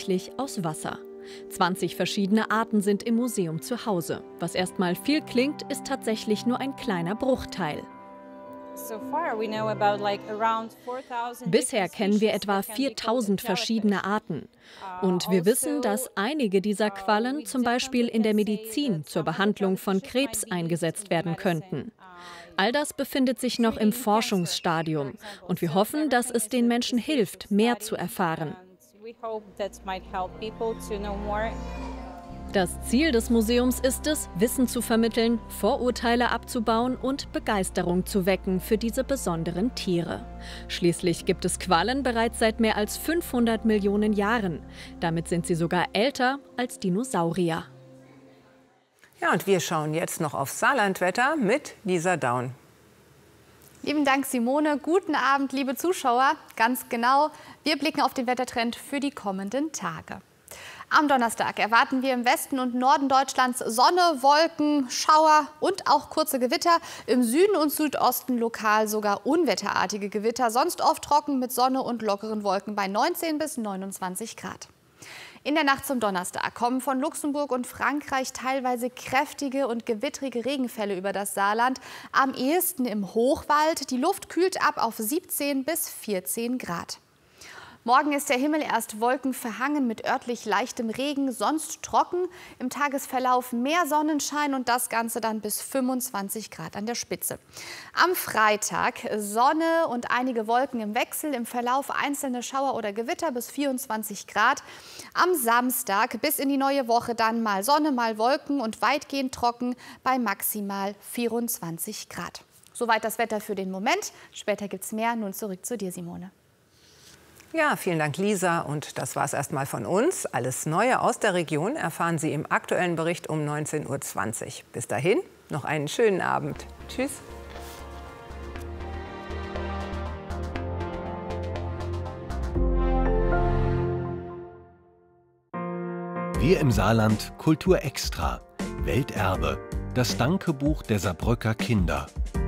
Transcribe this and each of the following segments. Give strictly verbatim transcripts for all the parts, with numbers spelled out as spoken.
tatsächlich aus Wasser. zwanzig verschiedene Arten sind im Museum zu Hause. Was erstmal viel klingt, ist tatsächlich nur ein kleiner Bruchteil. Bisher kennen wir etwa viertausend verschiedene Arten. Und wir wissen, dass einige dieser Quallen zum Beispiel in der Medizin zur Behandlung von Krebs eingesetzt werden könnten. All das befindet sich noch im Forschungsstadium. Und wir hoffen, dass es den Menschen hilft, mehr zu erfahren. Das Ziel des Museums ist es, Wissen zu vermitteln, Vorurteile abzubauen und Begeisterung zu wecken für diese besonderen Tiere. Schließlich gibt es Quallen bereits seit mehr als fünfhundert Millionen Jahren. Damit sind sie sogar älter als Dinosaurier. Ja, und wir schauen jetzt noch aufs Saarlandwetter mit Lisa Daun. Lieben Dank, Simone. Guten Abend, liebe Zuschauer. Ganz genau, wir blicken auf den Wettertrend für die kommenden Tage. Am Donnerstag erwarten wir im Westen und Norden Deutschlands Sonne, Wolken, Schauer und auch kurze Gewitter. Im Süden und Südosten lokal sogar unwetterartige Gewitter. Sonst oft trocken mit Sonne und lockeren Wolken bei neunzehn bis neunundzwanzig Grad. In der Nacht zum Donnerstag kommen von Luxemburg und Frankreich teilweise kräftige und gewittrige Regenfälle über das Saarland. Am ehesten im Hochwald. Die Luft kühlt ab auf siebzehn bis vierzehn Grad. Morgen ist der Himmel erst wolkenverhangen mit örtlich leichtem Regen, sonst trocken. Im Tagesverlauf mehr Sonnenschein und das Ganze dann bis fünfundzwanzig Grad an der Spitze. Am Freitag Sonne und einige Wolken im Wechsel, im Verlauf einzelne Schauer oder Gewitter bis vierundzwanzig Grad. Am Samstag bis in die neue Woche dann mal Sonne, mal Wolken und weitgehend trocken bei maximal vierundzwanzig Grad. Soweit das Wetter für den Moment. Später gibt es mehr. Nun zurück zu dir, Simone. Ja, vielen Dank, Lisa. Und das war es erstmal von uns. Alles Neue aus der Region erfahren Sie im aktuellen Bericht um neunzehn Uhr zwanzig. Bis dahin noch einen schönen Abend. Tschüss. Wir im Saarland Kultur Extra. Welterbe. Das Dankebuch der Saarbrücker Kinder.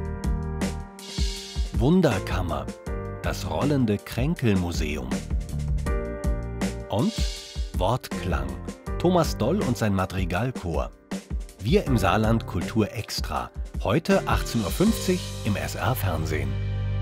Wunderkammer. Das rollende Kränkelmuseum. Und Wortklang. Thomas Doll und sein Madrigalchor. Wir im Saarland Kultur Extra. Heute achtzehn Uhr fünfzig im S R-Fernsehen.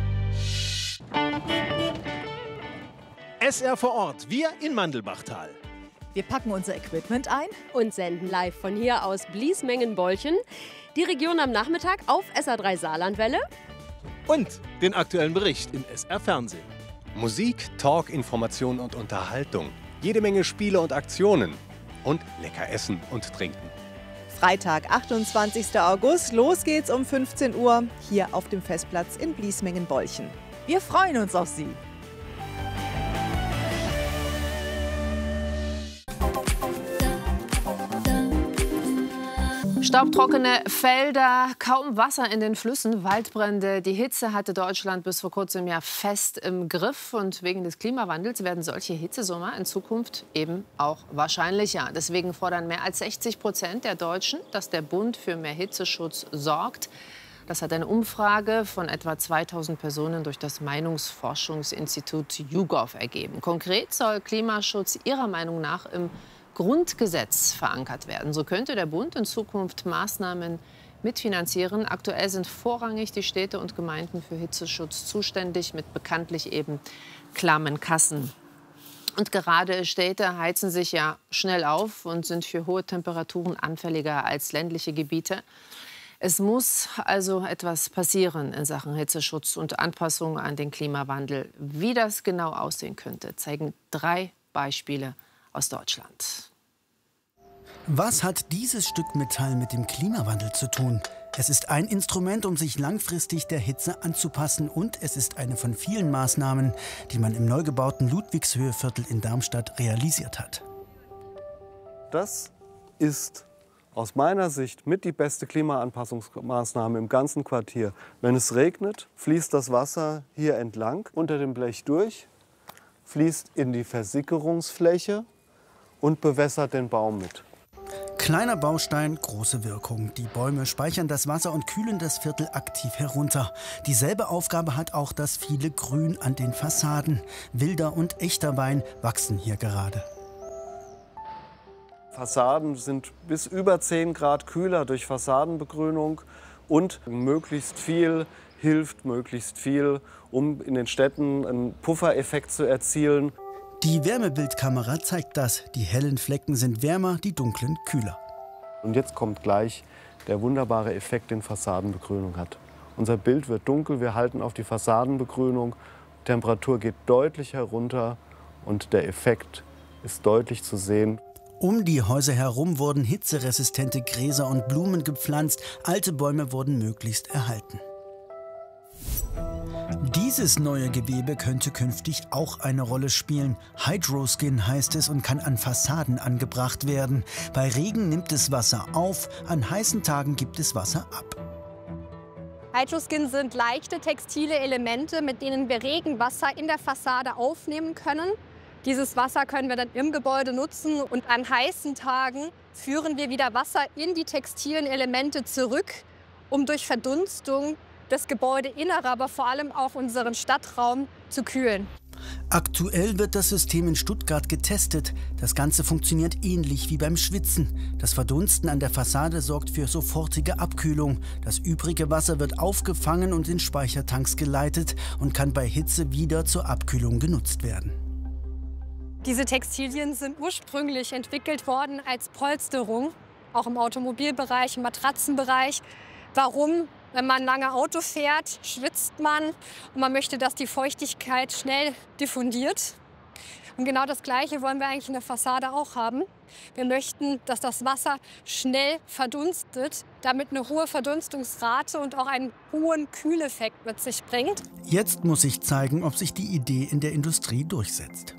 S R vor Ort, wir in Mandelbachtal. Wir packen unser Equipment ein und senden live von hier aus Bliesmengen-Bolchen. Die Region am Nachmittag auf S R drei Saarlandwelle. Und den aktuellen Bericht im S R-Fernsehen. Musik, Talk, Information und Unterhaltung. Jede Menge Spiele und Aktionen. Und lecker essen und trinken. Freitag, achtundzwanzigster August. Los geht's um fünfzehn Uhr hier auf dem Festplatz in Bliesmengen-Bolchen. Wir freuen uns auf Sie. Staubtrockene Felder, kaum Wasser in den Flüssen, Waldbrände. Die Hitze hatte Deutschland bis vor kurzem ja fest im Griff. Und wegen des Klimawandels werden solche Hitzesommer in Zukunft eben auch wahrscheinlicher. Deswegen fordern mehr als sechzig Prozent der Deutschen, dass der Bund für mehr Hitzeschutz sorgt. Das hat eine Umfrage von etwa zweitausend Personen durch das Meinungsforschungsinstitut YouGov ergeben. Konkret soll Klimaschutz ihrer Meinung nach im Grundgesetz verankert werden. So könnte der Bund in Zukunft Maßnahmen mitfinanzieren. Aktuell sind vorrangig die Städte und Gemeinden für Hitzeschutz zuständig, mit bekanntlich eben klammen Kassen. Und gerade Städte heizen sich ja schnell auf und sind für hohe Temperaturen anfälliger als ländliche Gebiete. Es muss also etwas passieren in Sachen Hitzeschutz und Anpassung an den Klimawandel. Wie das genau aussehen könnte, zeigen drei Beispiele aus Deutschland. Was hat dieses Stück Metall mit dem Klimawandel zu tun? Es ist ein Instrument, um sich langfristig der Hitze anzupassen, und es ist eine von vielen Maßnahmen, die man im neu gebauten Ludwigshöhe-Viertel in Darmstadt realisiert hat. Das ist aus meiner Sicht mit die beste Klimaanpassungsmaßnahme im ganzen Quartier. Wenn es regnet, fließt das Wasser hier entlang unter dem Blech durch, fließt in die Versickerungsfläche und bewässert den Baum mit. Kleiner Baustein, große Wirkung. Die Bäume speichern das Wasser und kühlen das Viertel aktiv herunter. Dieselbe Aufgabe hat auch das viele Grün an den Fassaden. Wilder und echter Wein wachsen hier gerade. Fassaden sind bis über zehn Grad kühler durch Fassadenbegrünung und möglichst viel hilft möglichst viel, um in den Städten einen Puffereffekt zu erzielen. Die Wärmebildkamera zeigt das. Die hellen Flecken sind wärmer, die dunklen kühler. Und jetzt kommt gleich der wunderbare Effekt, den Fassadenbegrünung hat. Unser Bild wird dunkel, wir halten auf die Fassadenbegrünung, die Temperatur geht deutlich herunter und der Effekt ist deutlich zu sehen. Um die Häuser herum wurden hitzeresistente Gräser und Blumen gepflanzt, alte Bäume wurden möglichst erhalten. Dieses neue Gewebe könnte künftig auch eine Rolle spielen. Hydroskin heißt es und kann an Fassaden angebracht werden. Bei Regen nimmt es Wasser auf, an heißen Tagen gibt es Wasser ab. Hydroskin sind leichte textile Elemente, mit denen wir Regenwasser in der Fassade aufnehmen können. Dieses Wasser können wir dann im Gebäude nutzen und an heißen Tagen führen wir wieder Wasser in die textilen Elemente zurück, um durch Verdunstung das Gebäudeinnere, aber vor allem auch unseren Stadtraum zu kühlen. Aktuell wird das System in Stuttgart getestet. Das Ganze funktioniert ähnlich wie beim Schwitzen. Das Verdunsten an der Fassade sorgt für sofortige Abkühlung. Das übrige Wasser wird aufgefangen und in Speichertanks geleitet und kann bei Hitze wieder zur Abkühlung genutzt werden. Diese Textilien sind ursprünglich entwickelt worden als Polsterung, auch im Automobilbereich, im Matratzenbereich. Warum? Wenn man lange Auto fährt, schwitzt man und man möchte, dass die Feuchtigkeit schnell diffundiert. Und genau das Gleiche wollen wir eigentlich in der Fassade auch haben. Wir möchten, dass das Wasser schnell verdunstet, damit eine hohe Verdunstungsrate und auch einen hohen Kühleffekt mit sich bringt. Jetzt muss sich zeigen, ob sich die Idee in der Industrie durchsetzt.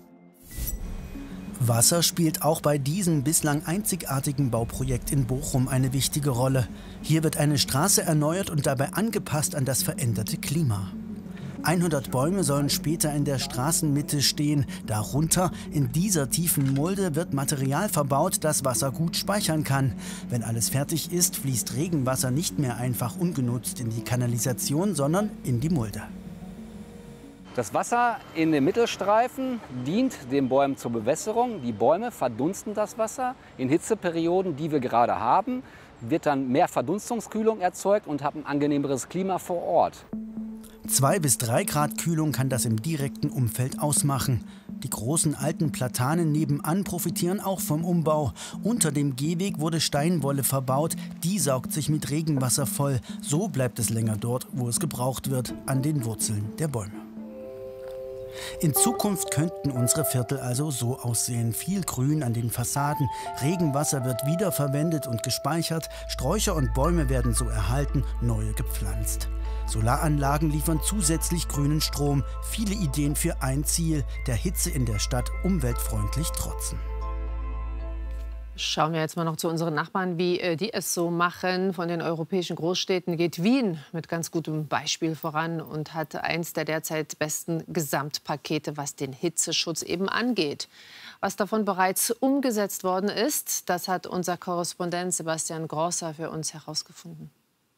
Wasser spielt auch bei diesem bislang einzigartigen Bauprojekt in Bochum eine wichtige Rolle. Hier wird eine Straße erneuert und dabei angepasst an das veränderte Klima. hundert Bäume sollen später in der Straßenmitte stehen. Darunter, in dieser tiefen Mulde, wird Material verbaut, das Wasser gut speichern kann. Wenn alles fertig ist, fließt Regenwasser nicht mehr einfach ungenutzt in die Kanalisation, sondern in die Mulde. Das Wasser in den Mittelstreifen dient den Bäumen zur Bewässerung. Die Bäume verdunsten das Wasser. In Hitzeperioden, die wir gerade haben, wird dann mehr Verdunstungskühlung erzeugt und hat ein angenehmeres Klima vor Ort. Zwei bis drei Grad Kühlung kann das im direkten Umfeld ausmachen. Die großen alten Platanen nebenan profitieren auch vom Umbau. Unter dem Gehweg wurde Steinwolle verbaut. Die saugt sich mit Regenwasser voll. So bleibt es länger dort, wo es gebraucht wird, an den Wurzeln der Bäume. In Zukunft könnten unsere Viertel also so aussehen. Viel Grün an den Fassaden, Regenwasser wird wiederverwendet und gespeichert, Sträucher und Bäume werden so erhalten, neue gepflanzt. Solaranlagen liefern zusätzlich grünen Strom. Viele Ideen für ein Ziel, der Hitze in der Stadt umweltfreundlich trotzen. Schauen wir jetzt mal noch zu unseren Nachbarn, wie die es so machen. Von den europäischen Großstädten geht Wien mit ganz gutem Beispiel voran und hat eins der derzeit besten Gesamtpakete, was den Hitzeschutz eben angeht. Was davon bereits umgesetzt worden ist, das hat unser Korrespondent Sebastian Grosser für uns herausgefunden.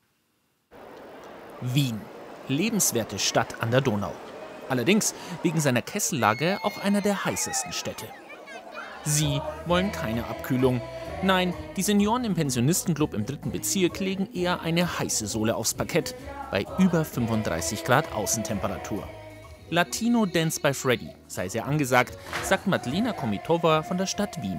Wien, lebenswerte Stadt an der Donau. Allerdings wegen seiner Kessellage auch einer der heißesten Städte. Sie wollen keine Abkühlung. Nein, die Senioren im Pensionistenclub im dritten Bezirk legen eher eine heiße Sohle aufs Parkett bei über fünfunddreißig Grad Außentemperatur. Latino Dance by Freddy sei sehr angesagt, sagt Madlena Komitova von der Stadt Wien.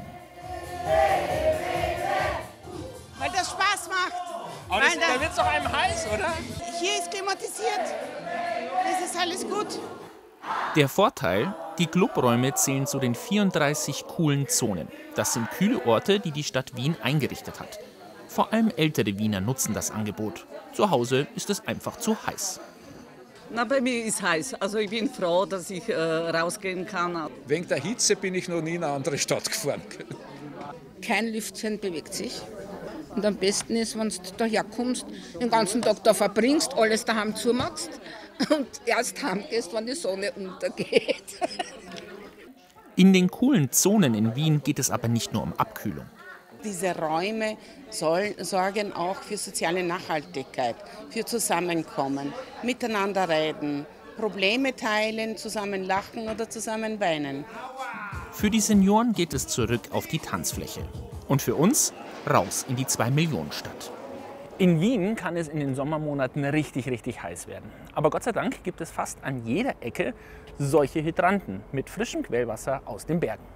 Weil das Spaß macht. Aber das, da wird es doch einem heiß, oder? Hier ist klimatisiert. Das ist alles gut. Der Vorteil, die Clubräume zählen zu den vierunddreißig coolen Zonen. Das sind kühle Orte, die die Stadt Wien eingerichtet hat. Vor allem ältere Wiener nutzen das Angebot. Zu Hause ist es einfach zu heiß. Na, bei mir ist heiß. Also ich bin froh, dass ich äh, rausgehen kann. Wegen der Hitze bin ich noch nie in eine andere Stadt gefahren. Kein Lüftchen bewegt sich. Und am besten ist, wenn du daher kommst, den ganzen Tag da verbringst, alles daheim zumachst und erst heimgehst, wenn die Sonne untergeht. In den coolen Zonen in Wien geht es aber nicht nur um Abkühlung. Diese Räume soll, sorgen auch für soziale Nachhaltigkeit, für Zusammenkommen, miteinander reden, Probleme teilen, zusammen lachen oder zusammen weinen. Für die Senioren geht es zurück auf die Tanzfläche. Und für uns raus in die Zwei-Millionen-Stadt. In Wien kann es in den Sommermonaten richtig, richtig heiß werden. Aber Gott sei Dank gibt es fast an jeder Ecke solche Hydranten mit frischem Quellwasser aus den Bergen.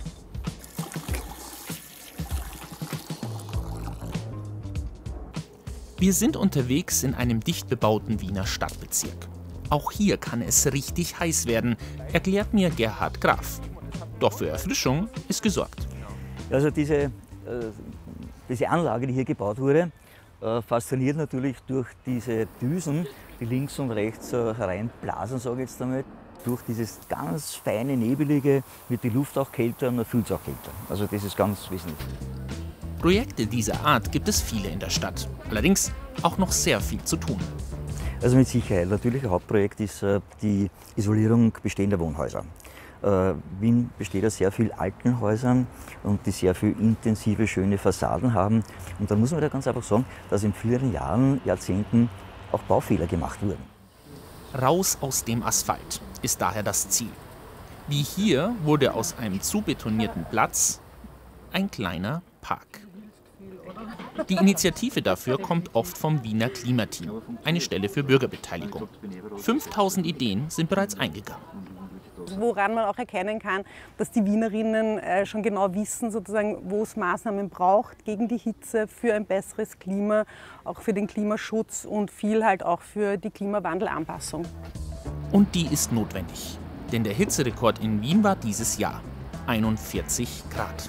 Wir sind unterwegs in einem dicht bebauten Wiener Stadtbezirk. Auch hier kann es richtig heiß werden, erklärt mir Gerhard Graf. Doch für Erfrischung ist gesorgt. Also diese, äh, diese Anlage, die hier gebaut wurde, äh, fasziniert natürlich durch diese Düsen, die links und rechts äh, hereinblasen, sage ich jetzt einmal. Durch dieses ganz feine, nebelige wird die Luft auch kälter und man fühlt es auch kälter. Also das ist ganz wesentlich. Projekte dieser Art gibt es viele in der Stadt. Allerdings auch noch sehr viel zu tun. Also mit Sicherheit. Natürlich ein Hauptprojekt ist äh, die Isolierung bestehender Wohnhäuser. Äh, Wien besteht aus sehr vielen alten Häusern und die sehr viel intensive, schöne Fassaden haben. Und da muss man da ganz einfach sagen, dass in vielen Jahren, Jahrzehnten auch Baufehler gemacht wurden. Raus aus dem Asphalt ist daher das Ziel. Wie hier wurde aus einem zubetonierten Platz ein kleiner Park. Die Initiative dafür kommt oft vom Wiener Klimateam, eine Stelle für Bürgerbeteiligung. fünftausend Ideen sind bereits eingegangen. Woran man auch erkennen kann, dass die Wienerinnen äh, schon genau wissen, sozusagen, wo es Maßnahmen braucht gegen die Hitze, für ein besseres Klima, auch für den Klimaschutz und viel halt auch für die Klimawandelanpassung. Und die ist notwendig, denn der Hitzerekord in Wien war dieses Jahr einundvierzig Grad.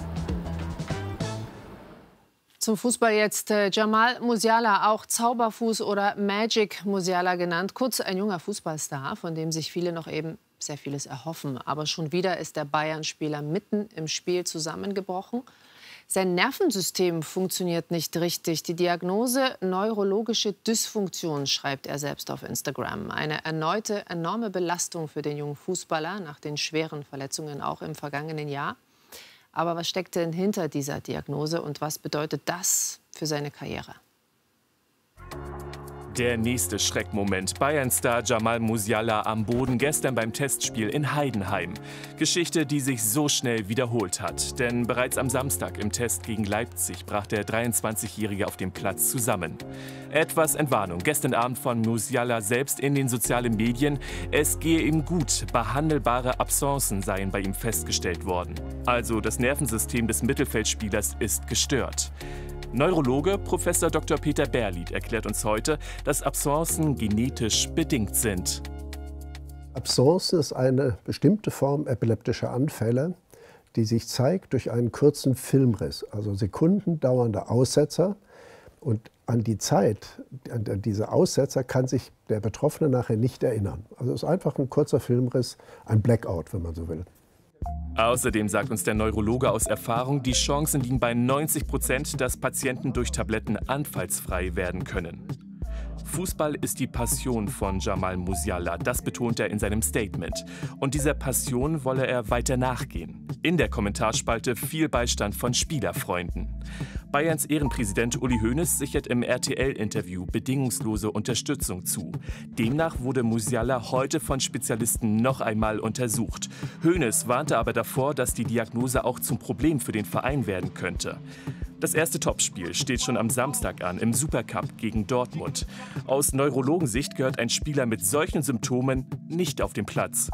Zum Fußball jetzt äh, Jamal Musiala, auch Zauberfuß oder Magic Musiala genannt. Kurz ein junger Fußballstar, von dem sich viele noch eben sehr vieles erhoffen. Aber schon wieder ist der Bayern-Spieler mitten im Spiel zusammengebrochen. Sein Nervensystem funktioniert nicht richtig. Die Diagnose neurologische Dysfunktion, schreibt er selbst auf Instagram. Eine erneute enorme Belastung für den jungen Fußballer nach den schweren Verletzungen auch im vergangenen Jahr. Aber was steckt denn hinter dieser Diagnose und was bedeutet das für seine Karriere? Der nächste Schreckmoment. Bayern-Star Jamal Musiala am Boden gestern beim Testspiel in Heidenheim. Geschichte, die sich so schnell wiederholt hat. Denn bereits am Samstag im Test gegen Leipzig brach der dreiundzwanzigjährige auf dem Platz zusammen. Etwas Entwarnung gestern Abend von Musiala selbst in den sozialen Medien. Es gehe ihm gut. Behandelbare Absencen seien bei ihm festgestellt worden. Also das Nervensystem des Mittelfeldspielers ist gestört. Neurologe Professor Doktor Peter Berliet erklärt uns heute, dass Absencen genetisch bedingt sind. Absence ist eine bestimmte Form epileptischer Anfälle, die sich zeigt durch einen kurzen Filmriss, also sekundendauernde Aussetzer. Und an die Zeit, an diese Aussetzer kann sich der Betroffene nachher nicht erinnern. Also es ist einfach ein kurzer Filmriss, ein Blackout, wenn man so will. Außerdem sagt uns der Neurologe aus Erfahrung, die Chancen liegen bei neunzig Prozent, dass Patienten durch Tabletten anfallsfrei werden können. Fußball ist die Passion von Jamal Musiala, das betont er in seinem Statement. Und dieser Passion wolle er weiter nachgehen. In der Kommentarspalte viel Beistand von Spielerfreunden. Bayerns Ehrenpräsident Uli Hoeneß sichert im R T L-Interview bedingungslose Unterstützung zu. Demnach wurde Musiala heute von Spezialisten noch einmal untersucht. Hoeneß warnte aber davor, dass die Diagnose auch zum Problem für den Verein werden könnte. Das erste Topspiel steht schon am Samstag an im Supercup gegen Dortmund. Aus Neurologensicht gehört ein Spieler mit solchen Symptomen nicht auf den Platz.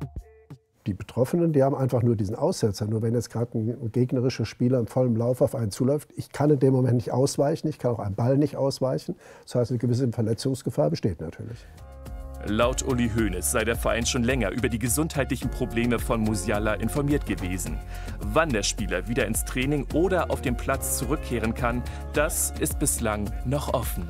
Die Betroffenen, die haben einfach nur diesen Aussetzer. Nur wenn jetzt gerade ein gegnerischer Spieler im vollen Lauf auf einen zuläuft, ich kann in dem Moment nicht ausweichen, ich kann auch einen Ball nicht ausweichen. Das heißt, eine gewisse Verletzungsgefahr besteht natürlich. Laut Uli Hoeneß sei der Verein schon länger über die gesundheitlichen Probleme von Musiala informiert gewesen. Wann der Spieler wieder ins Training oder auf den Platz zurückkehren kann, das ist bislang noch offen.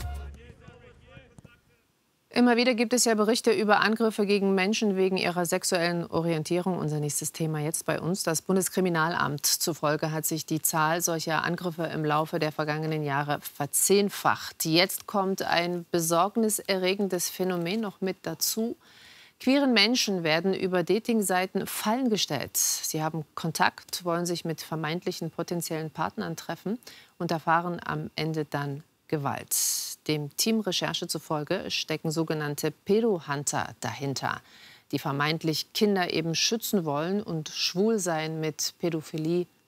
Immer wieder gibt es ja Berichte über Angriffe gegen Menschen wegen ihrer sexuellen Orientierung. Unser nächstes Thema jetzt bei uns. Das Bundeskriminalamt zufolge hat sich die Zahl solcher Angriffe im Laufe der vergangenen Jahre verzehnfacht. Jetzt kommt ein besorgniserregendes Phänomen noch mit dazu. Queeren Menschen werden über Datingseiten Fallen gestellt. Sie haben Kontakt, wollen sich mit vermeintlichen potenziellen Partnern treffen und erfahren am Ende dann Gewalt. Dem Team Recherche zufolge stecken sogenannte Pedo-Hunter dahinter. die vermeintlich Kinder eben schützen wollen und Schwulsein mit Pädophilie